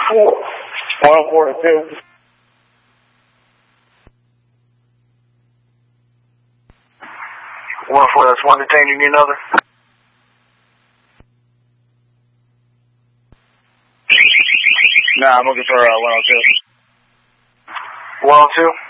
104 to 2. 104, that's one detained. You need another? Nah, I'm looking for 102. 102?